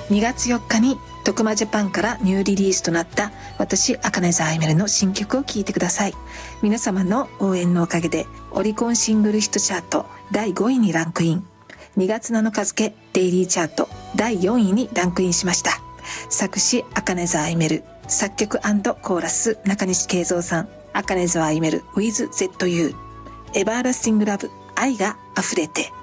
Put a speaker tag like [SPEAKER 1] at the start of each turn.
[SPEAKER 1] 2月4日に徳間ジャパンからニューリリースとなった私、茜沢あいめるの新曲を聴いてください。皆様の応援のおかげでオリコンシングルヒットチャート第5位にランクイン。2月7日付デイリーチャート第4位にランクインしました。作詞茜沢あいめる、作曲&コーラス中西慶三さん。茜沢あいめる with ZU エバーラスティングラブ愛が溢れて。